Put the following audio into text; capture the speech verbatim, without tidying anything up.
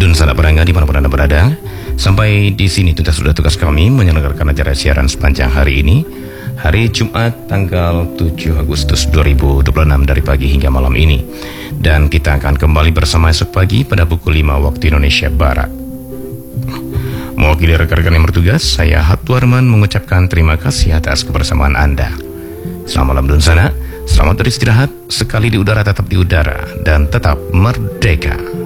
Dan sanak berangga dimanapun Anda berada. Sampai di sini tuntas sudah tugas kami menyelenggarakan acara siaran sepanjang hari ini, hari Jumat tanggal tujuh Agustus dua ribu dua puluh enam dari pagi hingga malam ini. Dan kita akan kembali bersama esok pagi pada pukul lima waktu Indonesia Barat. Mewakili rekan-rekan yang bertugas, saya Hatwarman mengucapkan terima kasih atas kebersamaan Anda. Selamat malam Dunsana, selamat beristirahat, sekali di udara tetap di udara, dan tetap merdeka.